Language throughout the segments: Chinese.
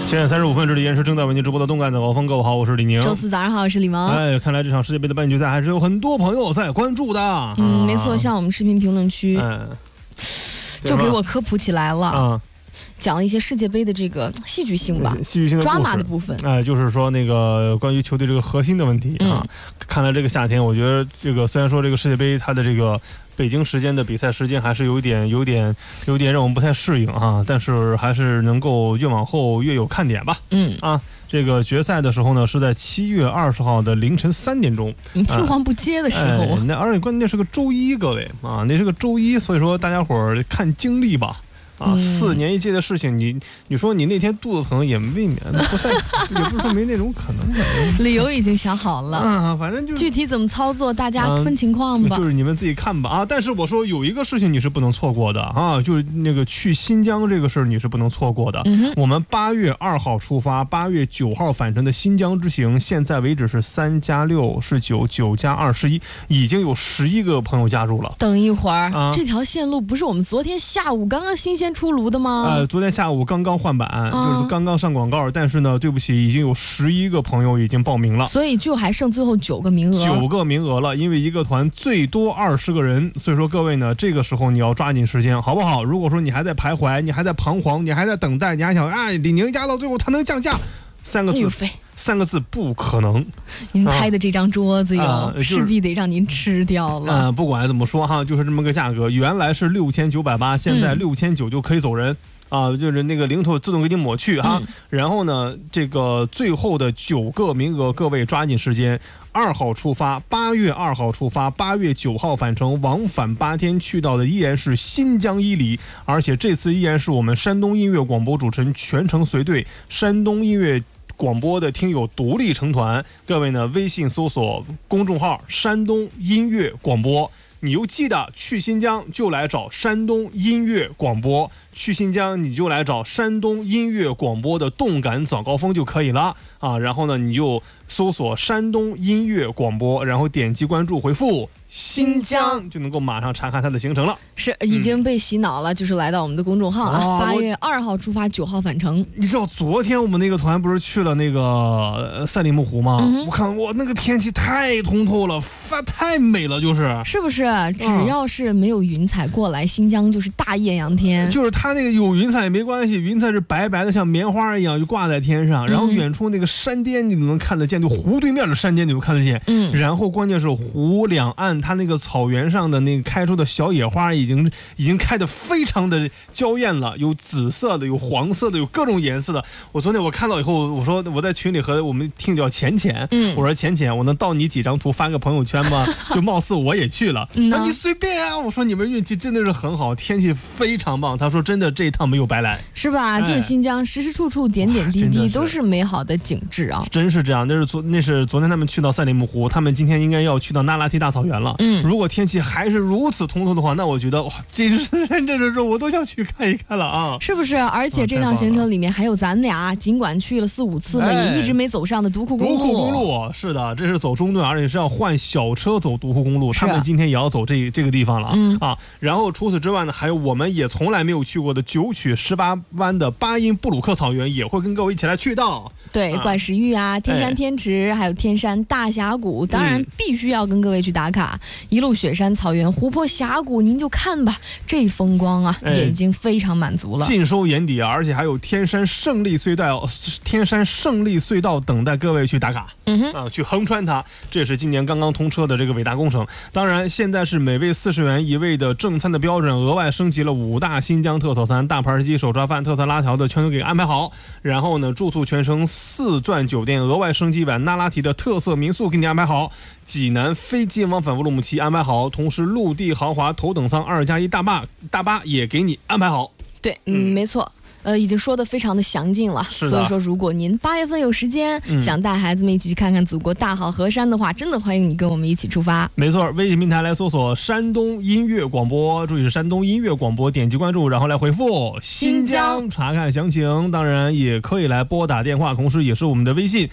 7点35分，这里依然是正在为您直播的动感早高峰。各位好，我是李宁。 周四早上好，我是李萌。 看来这场世界杯的半决赛还是有很多朋友在关注的。 没错，像我们视频评论区，就给我科普起来了。讲了一些世界杯的这个戏剧性吧， 戏剧性的抓马的部分。 就是说那个关于球队这个核心的问题啊。看来这个夏天，我觉得这个虽然说这个世界杯它的这个北京时间的比赛时间还是有点让我们不太适应啊，但是还是能够越往后越有看点吧。这个决赛的时候呢，是在7月20号的凌晨3点钟， 青黄不接的时候。 而且关键是个周一，各位啊，那是个周一，所以说大家伙儿看经历吧。4年一届的事情，你说你那天肚子疼也未免不太，也不是说没那种可能。 理由已经想好了， 反正就具体怎么操作，大家分情况吧。 就是你们自己看吧啊！但是我说有一个事情你是不能错过的啊，就是那个去新疆这个事儿你是不能错过的。我们8月2号出发，8月9号返程的新疆之行，现在为止是3+6是9，9+2=11，已经有11个朋友加入了。 等一会儿，这条线路不是我们昨天下午刚刚新鲜出炉的吗？ 昨天下午刚刚换版，就是刚刚上广告，但是呢，对不起，已经有11个朋友已经报名了， 所以就还剩最后9个名额。 9个名额了，因为一个团最多20个人，所以说各位呢，这个时候你要抓紧时间，好不好？如果说你还在徘徊，你还在彷徨，你还在等待，你还想李宁家到最后他能降价，3个字不可能。 您拍的这张桌子势必得让您吃掉了。 不管怎么说哈，就是这么个价格，原来是6980，现在6900就可以走人。就是那个零头自动给你抹去哈。然后呢，这个最后的9个名额，各位抓紧时间。2号出发，8月2号出发，8月9号返程，往返8天，去到的依然是新疆伊犁，而且这次依然是我们山东音乐广播主持人全程随队，山东音乐广播的听友独立成团。各位呢，微信搜索公众号山东音乐广播，你又记得去新疆就来找山东音乐广播，去新疆你就来找山东音乐广播的动感早高峰就可以了啊。然后呢，你就搜索山东音乐广播，然后点击关注，回复新疆，就能够马上查看它的行程了。 是已经被洗脑了，就是来到我们的公众号8月2号出发，9号返程。 你知道昨天我们那个团不是去了那个赛里木湖吗？我看那个天气太通透了，太美了，是不是？只要是没有云彩过来，新疆就是大艳阳天。 就是它那个有云彩也没关系，云彩是白白的，像棉花一样就挂在天上，然后远处那个山巅你都能看得见，就湖对面的山巅你都看得见。然后关键是湖两岸它那个草原上的那个开出的小野花已经开得非常的娇艳了，有紫色的，有黄色的，有各种颜色的。我昨天我看到以后，我说我在群里和我们听叫浅浅，我说浅浅，我能盗你几张图发个朋友圈吗？就貌似我也去了。他说你随便啊，我说你们运气真的是很好，天气非常棒。他说真的这一趟没有白来， 是吧？就是新疆时时处处点点滴滴都是美好的景致啊， 真是这样。那是昨天他们去到赛里木湖，他们今天应该要去到那拉提大草原了。如果天气还是如此通透的话，那我觉得哇，这我都想去看一看了啊， 是不是？而且这趟行程里面还有咱俩尽管去了4-5次了，也一直没走上的独库公路。是的，这是走中段，而且是要换小车走独库公路。他们今天也要走这个地方了啊。然后除此之外呢，还有我们也从来没有去过的9曲18湾的巴音布鲁克草原，也会跟各位一起来去到。 对，怪石峪啊，天山天池，还有天山大峡谷，当然必须要跟各位去打卡。一路雪山草原、湖泊峡谷，您就看吧，这风光啊，眼睛非常满足了， 尽收眼底啊！而且还有天山胜利隧道等待各位去打卡。去横穿它，这也是今年刚刚通车的这个伟大工程。当然，现在是每位40元一位的正餐的标准，额外升级了5大新疆特色餐，大盘鸡、手抓饭、特色拉条的全都给安排好。然后呢，住宿全程4钻酒店，额外升级版那拉提的特色民宿给你安排好，济南飞机往返乌鲁木齐安排好，同时陆地豪华头等舱2+1大巴也给你安排好。 对，没错。已经说得非常的详尽了，所以说如果您8月份有时间，想带孩子们一起去看看祖国大好河山的话，真的欢迎你跟我们一起出发。 没错，微信平台来搜索山东音乐广播，注意是山东音乐广播，点击关注，然后来回复新疆查看详情。当然也可以来拨打电话，同时也是我们的微信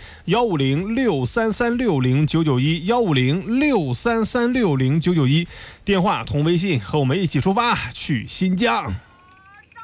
15063360991 15063360991，电话同微信和我们一起出发去新疆。